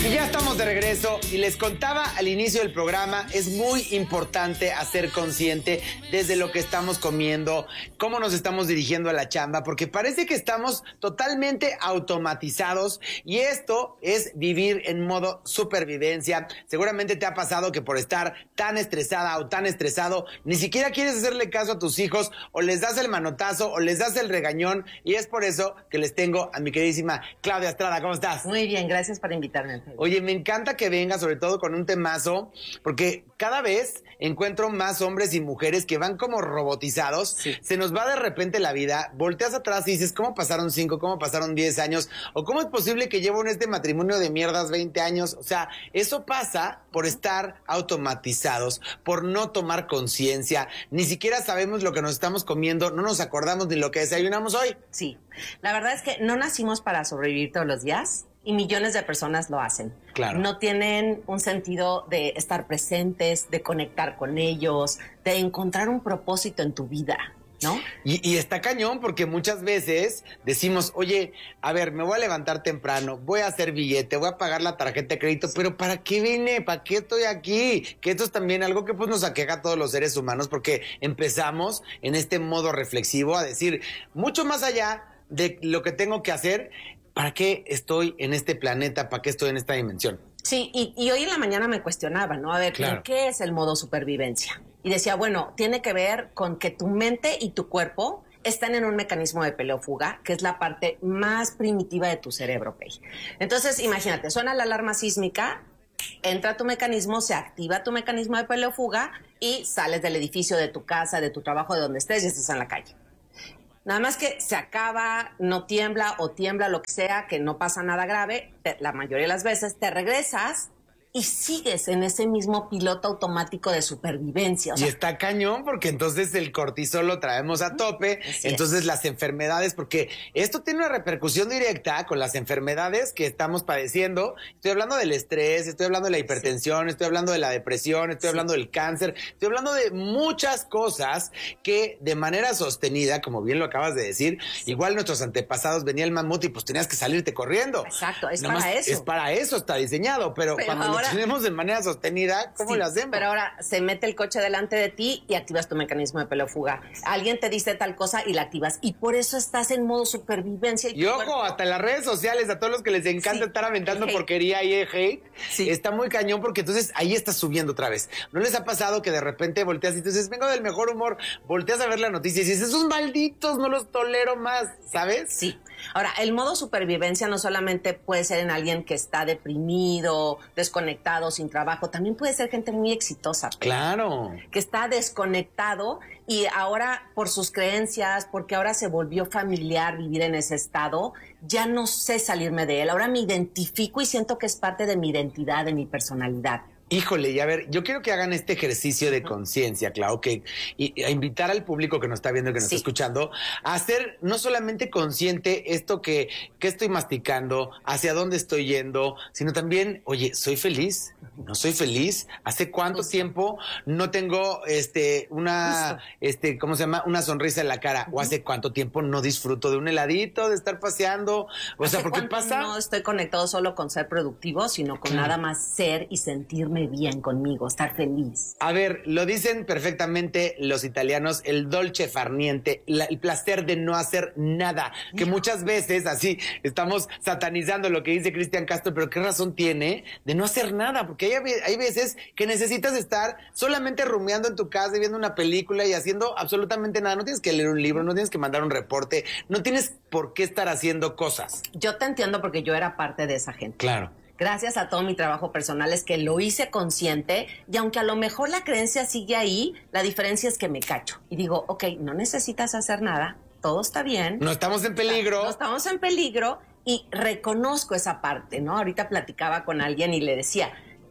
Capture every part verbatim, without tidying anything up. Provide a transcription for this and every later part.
Y ya estamos de regreso y les contaba al inicio del programa, es muy importante hacer consciente desde lo que estamos comiendo, cómo nos estamos dirigiendo a la chamba, porque parece que estamos totalmente automatizados y esto es vivir en modo supervivencia. Seguramente te ha pasado que por estar tan estresada o tan estresado, ni siquiera quieres hacerle caso a tus hijos o les das el manotazo o les das el regañón, y es por eso que les tengo a mi queridísima Claudia Estrada. ¿Cómo estás? Muy bien, gracias por invitarme. Oye, me encanta que venga, sobre todo con un temazo, porque cada vez encuentro más hombres y mujeres que van como robotizados. Sí. Se nos va de repente la vida, volteas atrás y dices, ¿cómo pasaron cinco? ¿Cómo pasaron diez años? ¿O cómo es posible que llevo en este matrimonio de mierdas veinte años? O sea, eso pasa por estar automatizados, por no tomar conciencia. Ni siquiera sabemos lo que nos estamos comiendo, no nos acordamos ni lo que desayunamos hoy. Sí, la verdad es que no nacimos para sobrevivir todos los días. Y millones de personas lo hacen. Claro. No tienen un sentido de estar presentes, de conectar con ellos, de encontrar un propósito en tu vida, ¿no? Y, y está cañón porque muchas veces decimos, oye, a ver, me voy a levantar temprano, voy a hacer billete, voy a pagar la tarjeta de crédito, pero ¿para qué vine? ¿Para qué estoy aquí? Que esto es también algo que pues nos aqueja a todos los seres humanos, porque empezamos en este modo reflexivo a decir, mucho más allá de lo que tengo que hacer, ¿para qué estoy en este planeta? ¿Para qué estoy en esta dimensión? Sí, y, y hoy en la mañana me cuestionaba, ¿no? A ver, claro. ¿Qué es el modo supervivencia? Y decía, bueno, tiene que ver con que tu mente y tu cuerpo están en un mecanismo de peleo-fuga, que es la parte más primitiva de tu cerebro, Pei. Entonces, imagínate, suena la alarma sísmica, entra tu mecanismo, se activa tu mecanismo de peleo-fuga y sales del edificio, de tu casa, de tu trabajo, de donde estés y estás en la calle. Nada más que se acaba, no tiembla o tiembla lo que sea, que no pasa nada grave, te, la mayoría de las veces te regresas y sigues en ese mismo piloto automático de supervivencia. O sea, y está cañón porque entonces el cortisol lo traemos a tope, Así entonces es. Las enfermedades, porque esto tiene una repercusión directa con las enfermedades que estamos padeciendo. Estoy hablando del estrés, estoy hablando de la hipertensión, sí. Estoy hablando de la depresión, estoy sí. hablando del cáncer, estoy hablando de muchas cosas que de manera sostenida, como bien lo acabas de decir, sí. igual nuestros antepasados venía el mamut y pues tenías que salirte corriendo. Exacto, es Nada para más, eso. Es para eso, está diseñado, pero, pero cuando ahora, lo tenemos de manera sostenida, ¿cómo sí, lo hacemos? Pero ahora se mete el coche delante de ti y activas tu mecanismo de peleo-fuga. Alguien te dice tal cosa y la activas. Y por eso estás en modo supervivencia. Y, y ojo, cuerpo... hasta en las redes sociales, a todos los que les encanta sí, estar aventando porquería y el hate, sí. está muy cañón porque entonces ahí estás subiendo otra vez. ¿No les ha pasado que de repente volteas y dices, vengo del mejor humor, volteas a ver la noticia y dices, esos malditos no los tolero más, ¿sabes? Sí. Ahora, el modo supervivencia no solamente puede ser en alguien que está deprimido, desconectado, sin trabajo, también puede ser gente muy exitosa. Claro. Que está desconectado y ahora por sus creencias, porque ahora se volvió familiar vivir en ese estado, ya no sé salirme de él. Ahora me identifico y siento que es parte de mi identidad, de mi personalidad. Híjole, y a ver, yo quiero que hagan este ejercicio de conciencia, Clau, que y, y a invitar al público que nos está viendo, que nos sí. está escuchando, a hacer no solamente consciente esto que, que estoy masticando, hacia dónde estoy yendo, sino también, oye, ¿soy feliz? ¿No soy feliz? ¿Hace cuánto Justo. tiempo no tengo este una Justo. este cómo se llama? Una sonrisa en la cara? Uh-huh. ¿O hace cuánto tiempo no disfruto de un heladito, de estar paseando? O sea, ¿por qué pasa? No estoy conectado solo con ser productivo, sino con nada más ser y sentirme bien conmigo, estar feliz. A ver, lo dicen perfectamente los italianos, el dolce far niente, la, el placer de no hacer nada, que no. muchas veces así estamos satanizando lo que dice Cristian Castro, pero ¿qué razón tiene de no hacer nada? Porque hay, hay veces que necesitas estar solamente rumiando en tu casa y viendo una película y haciendo absolutamente nada. No tienes que leer un libro, no tienes que mandar un reporte, no tienes por qué estar haciendo cosas. Yo te entiendo porque yo era parte de esa gente. Claro. Gracias a todo mi trabajo personal es que lo hice consciente y aunque a lo mejor la creencia sigue ahí, la diferencia es que me cacho y digo, ok, no necesitas hacer nada, todo está bien. No estamos en peligro. No estamos en peligro y reconozco esa parte, ¿no? Ahorita platicaba con alguien y le decía,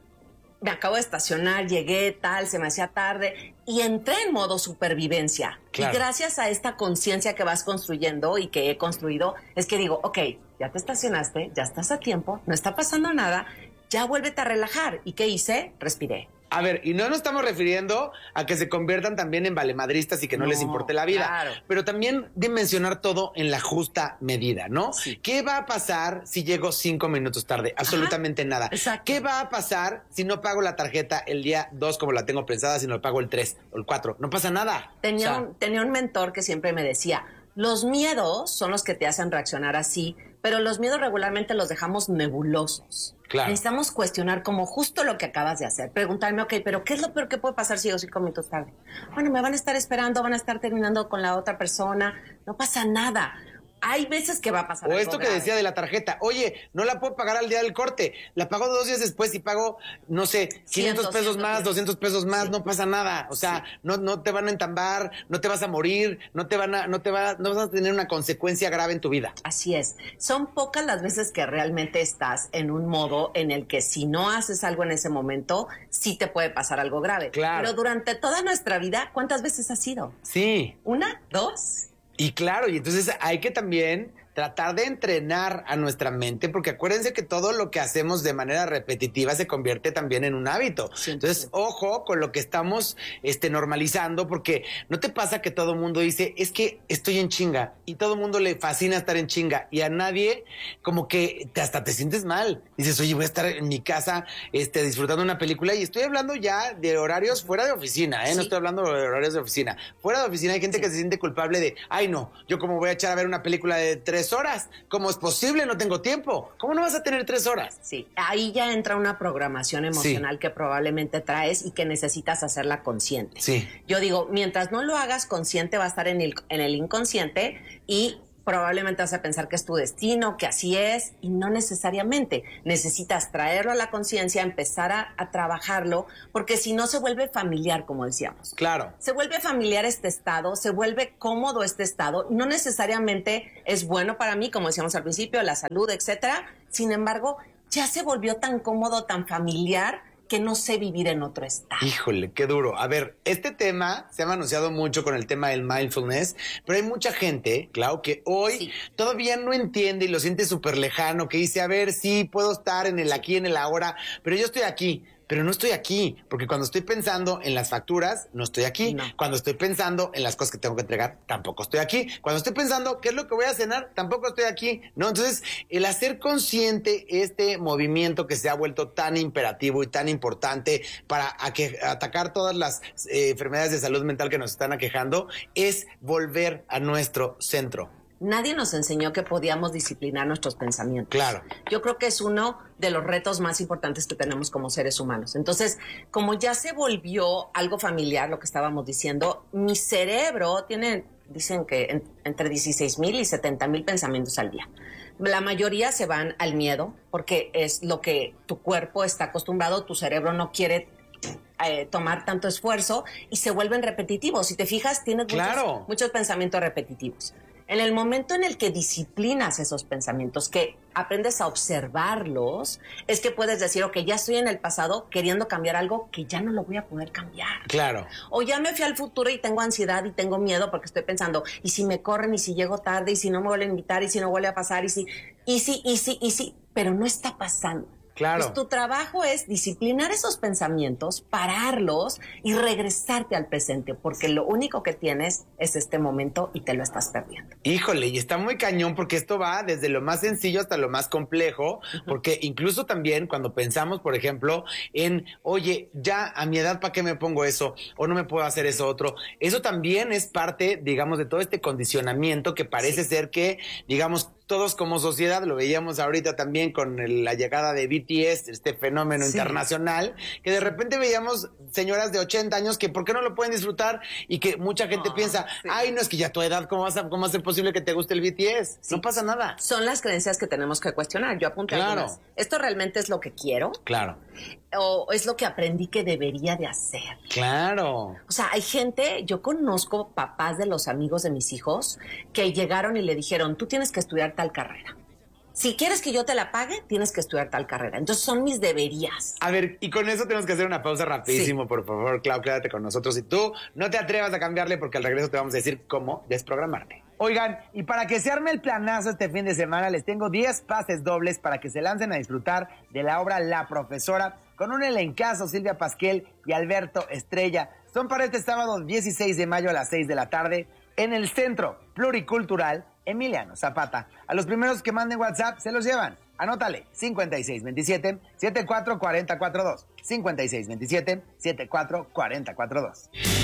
me acabo de estacionar, llegué tal, se me hacía tarde y entré en modo supervivencia. Claro. Y gracias a esta conciencia que vas construyendo y que he construido, es que digo, ok, ya te estacionaste, ya estás a tiempo, no está pasando nada, ya vuélvete a relajar. ¿Y qué hice? Respiré. A ver, y no nos estamos refiriendo a que se conviertan también en valemadristas y que no, no les importe la vida. Claro. Pero también dimensionar todo en la justa medida, ¿no? Sí. ¿Qué va a pasar si llego cinco minutos tarde? Absolutamente Ajá. nada. Exacto. ¿Qué va a pasar si no pago la tarjeta el día dos como la tengo pensada, sino lo pago el tres o el cuatro? No pasa nada. Tenía, o sea, un, tenía un mentor que siempre me decía, los miedos son los que te hacen reaccionar así, pero los miedos regularmente los dejamos nebulosos. Claro. Necesitamos cuestionar como justo lo que acabas de hacer. Preguntarme, ok, pero ¿qué es lo peor que puede pasar si llego cinco minutos tarde? Bueno, me van a estar esperando, van a estar terminando con la otra persona. No pasa nada. Hay veces que va a pasar o algo esto que grave. decía de la tarjeta. Oye, no la puedo pagar al día del corte. La pago dos días después y pago, no sé, quinientos pesos más, doscientos pesos más. Sí. No pasa nada. O sea, sí. no, no te van a entambar, no te vas a morir, no te van a, no te va, no vas a tener una consecuencia grave en tu vida. Así es. Son pocas las veces que realmente estás en un modo en el que si no haces algo en ese momento, sí te puede pasar algo grave. Claro. Pero durante toda nuestra vida, ¿cuántas veces ha sido? Sí. ¿Una? ¿Dos? Y claro, y entonces hay que también tratar de entrenar a nuestra mente, porque acuérdense que todo lo que hacemos de manera repetitiva se convierte también en un hábito. Sí, entonces, sí. ojo con lo que estamos este, normalizando, porque no te pasa que todo el mundo dice, es que estoy en chinga, y todo el mundo le fascina estar en chinga, y a nadie como que te, hasta te sientes mal. Dices, oye, voy a estar en mi casa este, disfrutando una película, y estoy hablando ya de horarios fuera de oficina, ¿eh? Sí. No estoy hablando de horarios de oficina. Fuera de oficina hay gente sí. que se siente culpable de, ay no, yo como voy a echar a ver una película de tres horas. ¿Cómo es posible? No tengo tiempo. ¿Cómo no vas a tener tres horas? Sí, ahí ya entra una programación emocional sí. que probablemente traes y que necesitas hacerla consciente. Sí. Yo digo, mientras no lo hagas consciente, va a estar en el, en el inconsciente y probablemente vas a pensar que es tu destino, que así es, y no necesariamente. Necesitas traerlo a la conciencia, empezar a, a trabajarlo, porque si no se vuelve familiar, como decíamos. Claro. Se vuelve familiar este estado, se vuelve cómodo este estado, no necesariamente es bueno para mí, como decíamos al principio, la salud, etcétera. Sin embargo, ya se volvió tan cómodo, tan familiar, que no sé vivir en otro estado. Híjole, qué duro. A ver, este tema se ha anunciado mucho con el tema del mindfulness, pero hay mucha gente, claro, que hoy sí. todavía no entiende y lo siente súper lejano, que dice, a ver, sí, puedo estar en el aquí, en el ahora, pero yo estoy aquí. Pero no estoy aquí, porque cuando estoy pensando en las facturas, no estoy aquí. No. Cuando estoy pensando en las cosas que tengo que entregar, tampoco estoy aquí. Cuando estoy pensando qué es lo que voy a cenar, tampoco estoy aquí. No, entonces, el hacer consciente este movimiento que se ha vuelto tan imperativo y tan importante para a que, atacar todas las eh, enfermedades de salud mental que nos están aquejando, es volver a nuestro centro. Nadie nos enseñó que podíamos disciplinar nuestros pensamientos. Claro. Yo creo que es uno de los retos más importantes que tenemos como seres humanos. Entonces, como ya se volvió algo familiar, lo que estábamos diciendo, mi cerebro tiene, dicen que en, entre dieciséis mil y setenta mil pensamientos al día. La mayoría se van al miedo, porque es lo que tu cuerpo está acostumbrado, tu cerebro no quiere Eh, tomar tanto esfuerzo y se vuelven repetitivos. Si te fijas, tienes claro. muchos, muchos pensamientos repetitivos. En el momento en el que disciplinas esos pensamientos, que aprendes a observarlos, es que puedes decir, ok, ya estoy en el pasado queriendo cambiar algo que ya no lo voy a poder cambiar. Claro. O ya me fui al futuro y tengo ansiedad y tengo miedo porque estoy pensando, ¿y si me corren? ¿Y si llego tarde? ¿Y si no me vuelven a invitar? ¿Y si no vuelve a pasar? ¿Y si? ¿Y si? ¿Y si? ¿Y si? Pero no está pasando. Claro. Pues tu trabajo es disciplinar esos pensamientos, pararlos y regresarte al presente, porque lo único que tienes es este momento y te lo estás perdiendo. Híjole, y está muy cañón porque esto va desde lo más sencillo hasta lo más complejo, uh-huh. porque incluso también cuando pensamos, por ejemplo, en, oye, ya a mi edad, ¿para qué me pongo eso? O no me puedo hacer eso otro. Eso también es parte, digamos, de todo este condicionamiento que parece sí. ser que, digamos, todos como sociedad, lo veíamos ahorita también con el, la llegada de B T S, este fenómeno sí. internacional, que de repente veíamos señoras de ochenta años que ¿por qué no lo pueden disfrutar? Y que mucha gente oh, piensa, sí. ay, no, es que ya a tu edad, ¿cómo, vas a, ¿cómo va a ser posible que te guste el B T S? Sí. No pasa nada. Son las creencias que tenemos que cuestionar. Yo apunté claro. algunas. ¿Esto realmente es lo que quiero? Claro. ¿O es lo que aprendí que debería de hacer? Claro. O sea, hay gente, yo conozco papás de los amigos de mis hijos que llegaron y le dijeron, tú tienes que estudiar tal carrera. Si quieres que yo te la pague, tienes que estudiar tal carrera. Entonces son mis deberías. A ver, y con eso tenemos que hacer una pausa rapidísimo, sí. por favor, Clau, quédate con nosotros. Y tú no te atrevas a cambiarle porque al regreso te vamos a decir cómo desprogramarte. Oigan, y para que se arme el planazo este fin de semana, les tengo diez pases dobles para que se lancen a disfrutar de la obra La Profesora, con un elencazo: Silvia Pasquel y Alberto Estrella. Son para este sábado dieciséis de mayo a las seis de la tarde en el Centro Pluricultural Emiliano Zapata. A los primeros que manden WhatsApp se los llevan. Anótale: cincuenta y seis veintisiete, setenta y cuatro cuarenta cuarenta y dos. cincuenta y seis veintisiete, setenta y cuatro cuarenta cuarenta y dos.